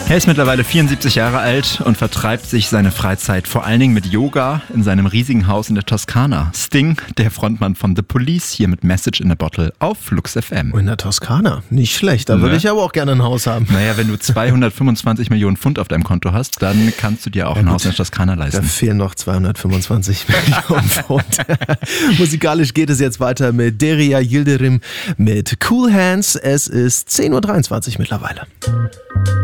Er ist mittlerweile 74 Jahre alt und vertreibt sich seine Freizeit vor allen Dingen mit Yoga in seinem riesigen Haus in der Toskana. Sting, der Frontmann von The Police, hier mit Message in a Bottle auf Flux FM. In der Toskana, nicht schlecht. Da würde ich aber auch gerne ein Haus haben. Naja, wenn du 225 Millionen Pfund auf deinem Konto hast, dann kannst du dir auch ein Haus in der Toskana leisten. Da fehlen noch 225 Millionen Pfund. Musikalisch geht es jetzt weiter mit Derya Yildirim mit Cool Hands. Es ist 10.23 Uhr mittlerweile.